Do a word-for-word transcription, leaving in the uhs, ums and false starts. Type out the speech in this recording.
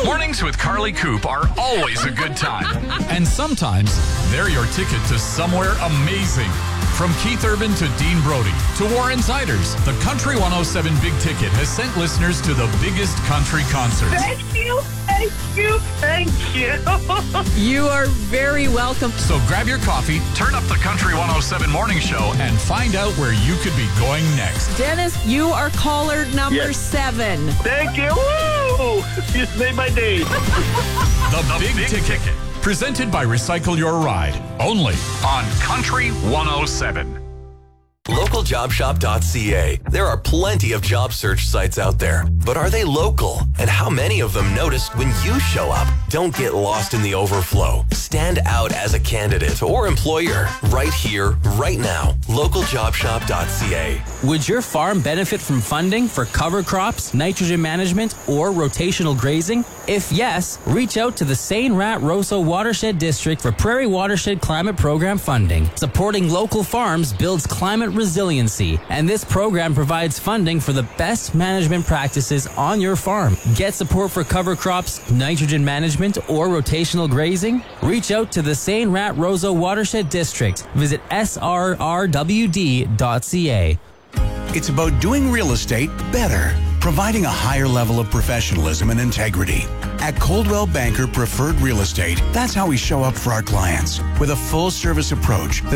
Mornings with Carly Coop are always a good time. And sometimes they're your ticket to somewhere amazing. From Keith Urban to Dean Brody to Warren Ziders, the Country one oh seven Big Ticket has sent listeners to the biggest country concerts. Thank you, thank you, thank you. You are very welcome. So grab your coffee, turn up the Country one oh seven Morning Show, and find out where you could be going next. Dennis, you are caller number Yes. seven. Thank you. Woo! You made my day. The, the Big, Big Ticket. Ticket. Presented by Recycle Your Ride. Only on Country one oh seven. local job shop dot c a. There are plenty of job search sites out there, but are they local? And how many of them noticed when you show up? Don't get lost in the overflow. Stand out as a candidate or employer right here, right now. local job shop dot c a. Would your farm benefit from funding for cover crops, nitrogen management, or rotational grazing? If yes, reach out to the Saint Rat Rosso Watershed District for Prairie Watershed Climate Program funding. Supporting local farms builds climate resiliency, and this program provides funding for the best management practices on your farm. Get support for cover crops, nitrogen management, or rotational grazing? Reach out to the Saint Rat Rosso Watershed District. Visit s r r w d dot c a. It's about doing real estate better, providing a higher level of professionalism and integrity. At Coldwell Banker Preferred Real Estate, that's how we show up for our clients with a full-service approach